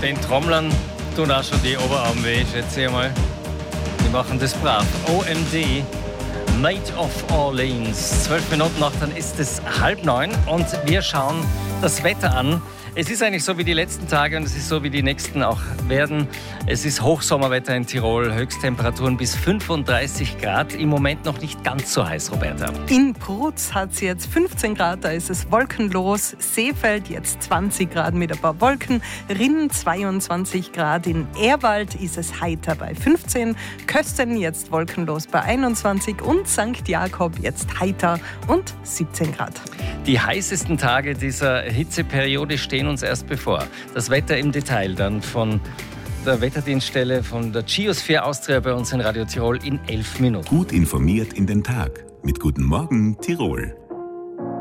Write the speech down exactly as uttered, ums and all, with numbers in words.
Den Trommlern tun auch schon die Oberarme weh, schätze ich mal. Die machen das brav. O M D, Made of Orleans. Zwölf Minuten nach, dann ist es halb neun und wir schauen das Wetter an. Es ist eigentlich so wie die letzten Tage und es ist so wie die nächsten auch werden. Es ist Hochsommerwetter in Tirol, Höchsttemperaturen bis fünfunddreißig Grad. Im Moment noch nicht ganz so heiß, Roberta. In Brutz hat es jetzt fünfzehn Grad, da ist es wolkenlos. Seefeld jetzt zwanzig Grad mit ein paar Wolken. Rinn zweiundzwanzig Grad. In Ehrwald ist es heiter bei fünfzehn. Kösten jetzt wolkenlos bei einundzwanzig. Und Sankt Jakob jetzt heiter und siebzehn Grad. Die heißesten Tage dieser Hitzeperiode stehen uns erst bevor. Das Wetter im Detail dann von der Wetterdienststelle von der Geosphere Austria bei uns in Radio Tirol in elf Minuten. Gut informiert in den Tag mit Guten Morgen Tirol.